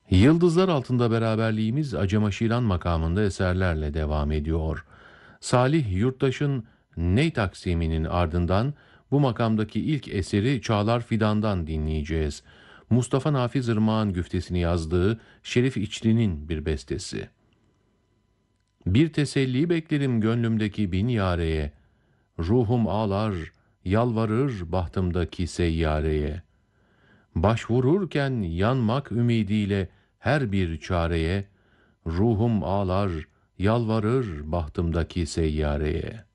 Yıldızlar altında beraberliğimiz Acemaşiran makamında eserlerle devam ediyor. Salih Yurttaş'ın Ney taksiminin ardından bu makamdaki ilk eseri Çağlar Fidan'dan dinleyeceğiz. Mustafa Nafiz Irmak'ın güftesini yazdığı Şerif İçli'nin bir bestesi. Bir teselli beklerim gönlümdeki bin yareye, ruhum ağlar, yalvarır bahtımdaki seyyareye. Başvururken yanmak ümidiyle her bir çareye, ruhum ağlar, yalvarır bahtımdaki seyyareye.